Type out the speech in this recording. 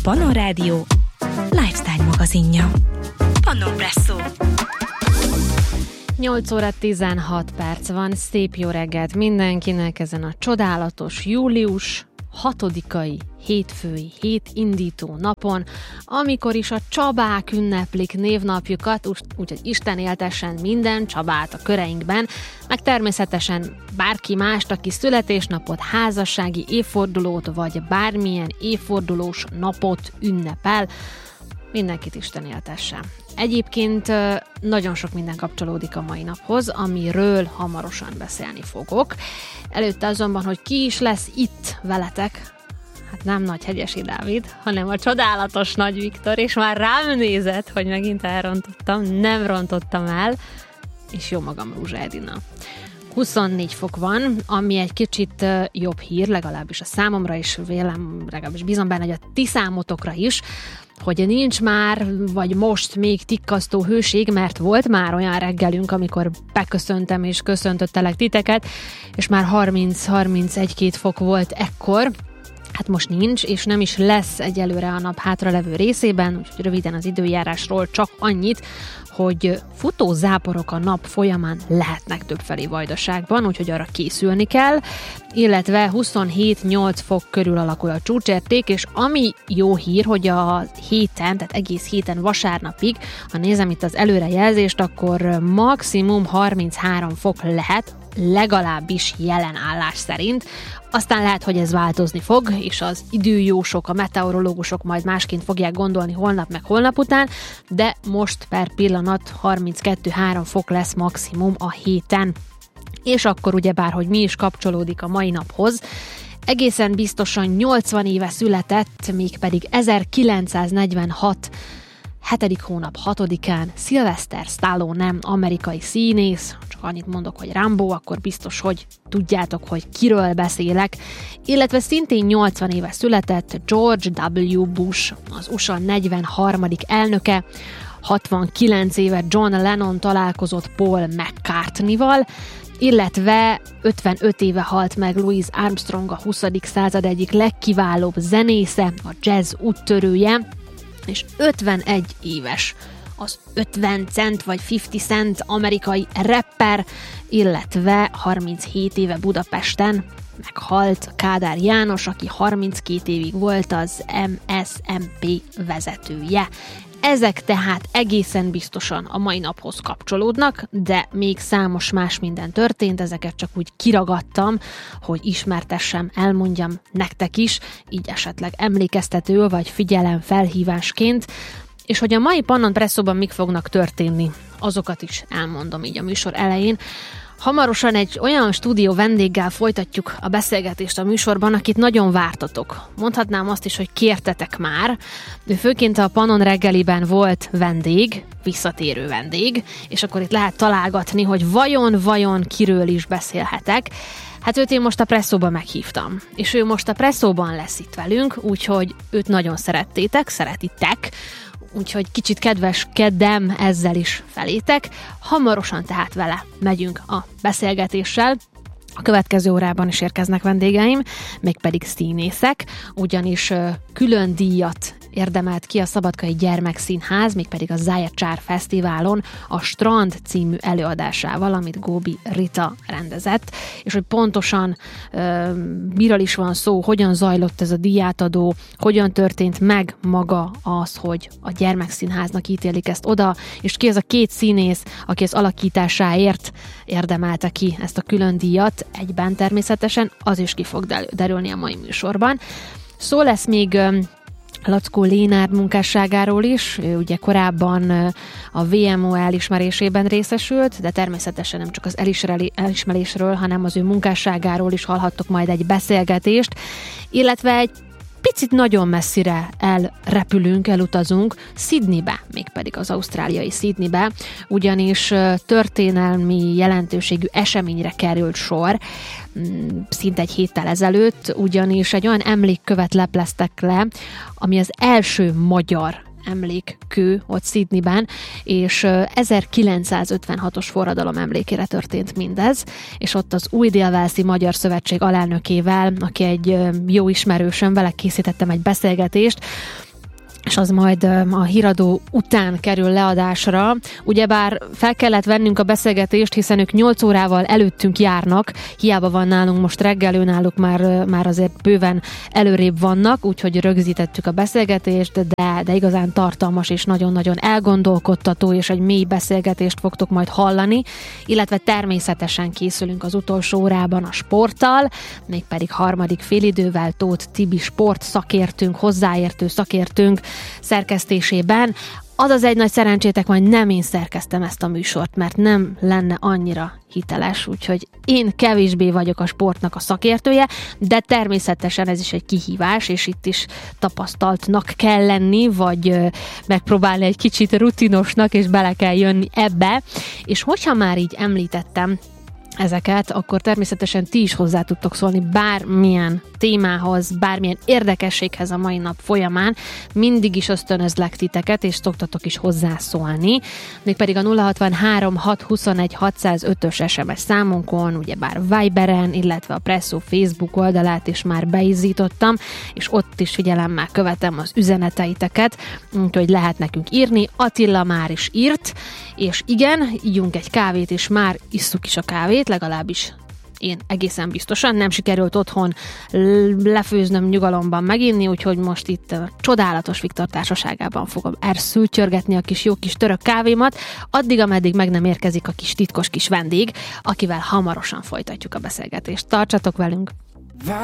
Pannon Rádió lifestyle magazinja. Pannonpresszó. 8 óra 16 perc van, szép jó reggelt mindenkinek ezen a csodálatos július 6-ai hétfői hétindító napon, amikor is a Csabák ünneplik névnapjukat, úgyhogy Isten éltessen minden Csabát a köreinkben, meg természetesen bárki mást, aki születésnapot, házassági évfordulót, vagy bármilyen évfordulós napot ünnepel, mindenkit Isten éltessen. Egyébként nagyon sok minden kapcsolódik a mai naphoz, amiről hamarosan beszélni fogok. Előtte azonban, hogy ki is lesz itt veletek, hát nem Nagy Hegyesi Dávid, hanem a csodálatos Nagy Viktor, és már rám nézett, hogy megint elrontottam, nem rontottam el, és jó magam Rózsa Edina. 24 fok van, ami egy kicsit jobb hír, legalábbis a számomra is, legalábbis bízom benne, hogy a ti számotokra is, hogy nincs már, vagy most még tikkasztó hőség, mert volt már olyan reggelünk, amikor beköszöntem és köszöntöttelek titeket, és már 30-31-2 fok volt ekkor. Hát most nincs, és nem is lesz egyelőre a nap hátralevő részében, úgyhogy röviden az időjárásról csak annyit, hogy futó záporok a nap folyamán lehetnek többfelé Vajdaságban, úgyhogy arra készülni kell, illetve 27-8 fok körül alakul a csúcsérték, és ami jó hír, hogy a héten, tehát egész héten vasárnapig, ha nézem itt az előrejelzést, akkor maximum 33 fok lehet, legalábbis jelen állás szerint. Aztán lehet, hogy ez változni fog, és az időjósok, a meteorológusok majd másként fogják gondolni holnap meg holnap után, de most per pillanat 32-3 fok lesz maximum a héten. És akkor ugyebár, hogy mi is kapcsolódik a mai naphoz, egészen biztosan 80 éve született, mégpedig 1946 7. hónap 6-án Sylvester Stallone, amerikai színész, csak annyit mondok, hogy Rambo, akkor biztos, hogy tudjátok, hogy kiről beszélek, illetve szintén 80 éve született George W. Bush, az USA 43. elnöke, 69 éve John Lennon találkozott Paul McCartney-val, illetve 55 éve halt meg Louis Armstrong, a 20. század egyik legkiválóbb zenésze, a jazz úttörője, és 51 éves az 50 Cent vagy 50 Cent amerikai rapper, illetve 37 éve Budapesten meghalt Kádár János, aki 32 évig volt az MSZNP vezetője. Ezek tehát egészen biztosan a mai naphoz kapcsolódnak, de még számos más minden történt, ezeket csak úgy kiragadtam, hogy ismertessem, elmondjam nektek is, így esetleg emlékeztető vagy figyelemfelhívásként, és hogy a mai Pannonpresszóban mik fognak történni, azokat is elmondom így a műsor elején. Hamarosan egy olyan stúdió vendéggel folytatjuk a beszélgetést a műsorban, akit nagyon vártatok. Mondhatnám azt is, hogy kértetek már. Ő főként a Pannon reggeliben volt vendég, visszatérő vendég, és akkor itt lehet találgatni, hogy vajon kiről is beszélhetek. Hát őt én most a Presszóban meghívtam, és ő most a Presszóban lesz itt velünk, úgyhogy őt nagyon szeretitek, úgyhogy kicsit kedveskedem ezzel is felétek. Hamarosan tehát vele megyünk a beszélgetéssel. A következő órában is érkeznek vendégeim, mégpedig színészek, ugyanis külön díjat érdemelt ki a Szabadkai Gyermekszínház, mégpedig a Zájegycsár Fesztiválon a Strand című előadásával, amit Góbi Rita rendezett, és hogy pontosan miről is van szó, hogyan zajlott ez a díjátadó, hogyan történt meg maga az, hogy a Gyermekszínháznak ítélik ezt oda, és ki az a két színész, aki az alakításáért érdemelte ki ezt a külön díjat, egyben természetesen, az is ki fog derülni a mai műsorban. Szó lesz még Lackó Lénárd munkásságáról is, ő ugye korábban a VMO elismerésében részesült, de természetesen nem csak az elismerésről, hanem az ő munkásságáról is hallhattok majd egy beszélgetést, illetve egy picit nagyon messzire elutazunk Sydneybe, mégpedig az ausztráliai Sydneybe, ugyanis történelmi jelentőségű eseményre került sor, szinte egy héttel ezelőtt, ugyanis egy olyan emlékkövet lepleztek le, ami az első magyar emlékkő ott Sydneyben, és 1956-os forradalom emlékére történt mindez, és ott az Új Dél-Walesi Magyar Szövetség alelnökével, aki egy jó ismerősöm, vele készítettem egy beszélgetést, és az majd a híradó után kerül leadásra. Ugyebár fel kellett vennünk a beszélgetést, hiszen ők 8 órával előttünk járnak, hiába van nálunk most reggel, náluk már azért bőven előrébb vannak, úgyhogy rögzítettük a beszélgetést, de igazán tartalmas és nagyon-nagyon elgondolkodtató, és egy mély beszélgetést fogtok majd hallani, illetve természetesen készülünk az utolsó órában a sporttal, mégpedig harmadik félidővel Tóth Tibi sport szakértőnk, hozzáértő szakértőnk szerkesztésében. Az egy nagy szerencsétek, majd nem én szerkeztem ezt a műsort, mert nem lenne annyira hiteles, úgyhogy én kevésbé vagyok a sportnak a szakértője, de természetesen ez is egy kihívás, és itt is tapasztaltnak kell lenni, vagy megpróbálni egy kicsit rutinosnak, és bele kell jönni ebbe. És hogyha már így említettem ezeket, akkor természetesen ti is hozzá tudtok szólni bármilyen témához, bármilyen érdekességhez a mai nap folyamán. Mindig is ösztönözlek titeket, és szoktatok is hozzászólni. Mégpedig a 063 621 605-ös SMS számunkon, ugyebár Viberen, illetve a Presszó Facebook oldalát is már beizzítottam, és ott is figyelemmel követem az üzeneteiteket, úgyhogy lehet nekünk írni. Attila már is írt, és igen, ígyunk egy kávét, és már isszuk is a kávét, legalábbis én egészen biztosan. Nem sikerült otthon lefőznöm nyugalomban meginni, úgyhogy most itt a csodálatos Viktor társaságában fogom szültyörgetni a kis jó kis török kávémat, addig, ameddig meg nem érkezik a kis titkos kis vendég, akivel hamarosan folytatjuk a beszélgetést. Tartsatok velünk!